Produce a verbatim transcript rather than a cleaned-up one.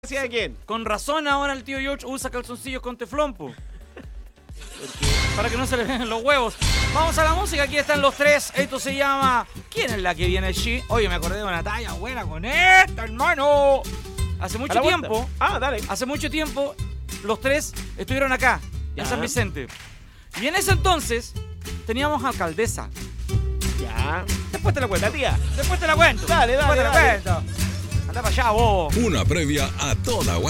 ¿Hacia quién? Con razón ahora el tío George usa calzoncillos con teflón, po. Para que no se le vean los huevos. Vamos a la música, aquí están los tres. Esto se llama ¿Quién es la que viene allí? Oye, me acordé de una talla buena con esta, hermano. Hace mucho tiempo. Ah, dale. Hace mucho tiempo, los tres estuvieron acá, en Ya. San Vicente. Y en ese entonces teníamos alcaldesa. Ya. Después te la cuento. La tía. Después te la cuento. Dale, dale, Después te dale. la cuento. Anda para allá, vos. Una previa a toda